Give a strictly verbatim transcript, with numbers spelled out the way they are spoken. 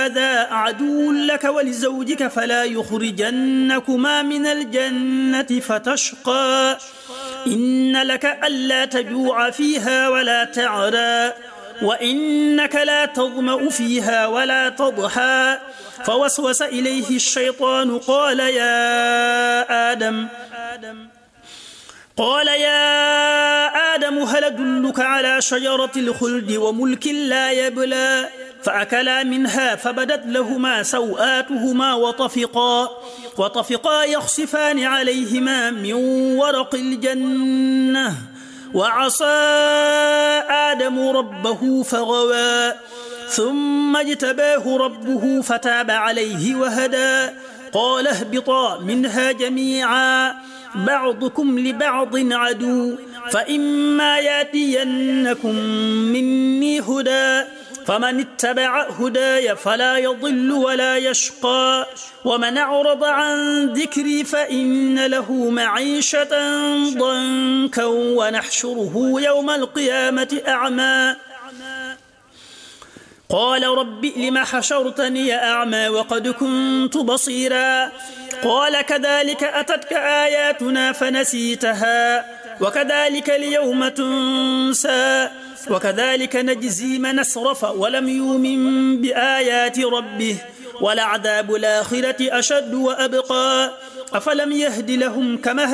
هذا عدو لك ولزوجك فلا يخرجنكما من الجنة فتشقى إن لك ألا تجوع فيها ولا تعرى وإنك لا تظمأ فيها ولا تضحى فوسوس إليه الشيطان قال يا آدم قال يا آدم هل أدلك على شجرة الخلد وملك لا يبلى فأكلا منها فبدت لهما سوآتهما وطفقا وطفقا يخصفان عليهما من ورق الجنة وعصى آدم ربه فغوى ثم اجتباه ربه فتاب عليه وهدى قال اهبطا منها جميعا بعضكم لبعض عدو فإما ياتينكم مني هدى فمن اتبع هداي فلا يضل ولا يشقى ومن أعرض عن ذكري فإن له معيشة ضنكا ونحشره يوم القيامة أعمى قال رب لم حشرتني أعمى وقد كنت بصيرا قال كذلك أتتك آياتنا فنسيتها وكذلك اليوم تنسى وكذلك نجزي من أسرف ولم يؤمن بآيات ربه ولعذاب الآخرة أشد وأبقى أفلم يهد لهم كما